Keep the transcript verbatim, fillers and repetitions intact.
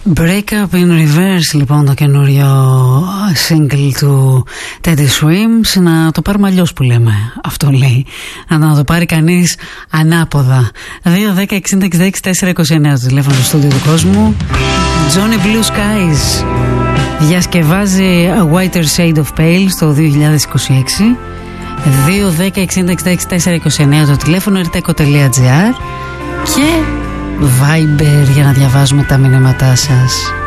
Break Up in Reverse, λοιπόν, το καινούριο single του Teddy Swims. Να το πάρουμε αλλιώς που λέμε, αυτό λέει. Να το πάρει κανείς ανάποδα. Δύο δέκα εξήντα εξήντα έξι τετρακόσια είκοσι εννέα το τηλέφωνο του στούντιο του κόσμου. Johnny Blue Skies διασκευάζει A Whiter Shade of Pale στο δύο χιλιάδες είκοσι έξι. Δύο δέκα εξήντα εξήντα έξι τετρακόσια είκοσι εννέα το τηλέφωνο, ερτέκο τελεία τζι άρ και Viber για να διαβάζουμε τα μηνύματά σας.